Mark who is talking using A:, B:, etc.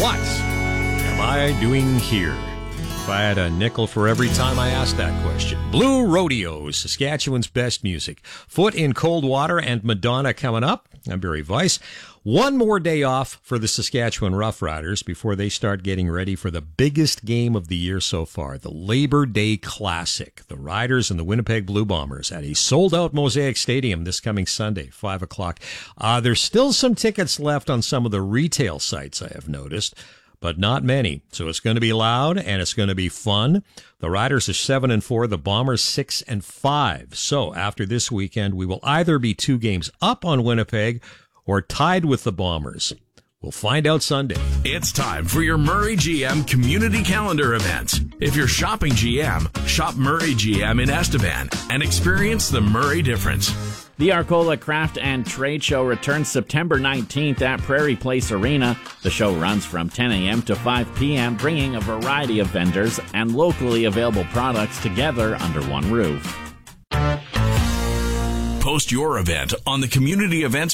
A: What am I doing here? If I had a nickel for every time I asked that question. Blue Rodeo, Saskatchewan's best music. Foot in Cold Water and Madonna coming up. I'm Barry Weiss. One more day off for the Saskatchewan Roughriders before they start getting ready for the biggest game of the year so far, the Labor Day Classic. The Riders and the Winnipeg Blue Bombers at a sold-out Mosaic Stadium this coming Sunday, 5 o'clock. There's still some tickets left on some of the retail sites, I have noticed, but not many. So it's going to be loud and it's going to be fun. The Riders are 7-4, the Bombers 6-5. So after this weekend, we will either be 2 games up on Winnipeg or tied with the Bombers. We'll find out Sunday.
B: It's time for your Murray GM community calendar events. If you're shopping GM, shop Murray GM in Estevan and experience the Murray difference.
C: The Arcola Craft and Trade Show returns September 19th at Prairie Place Arena. The show runs from 10 a.m. to 5 p.m., bringing a variety of vendors and locally available products together under one roof.
B: Post your event on the community events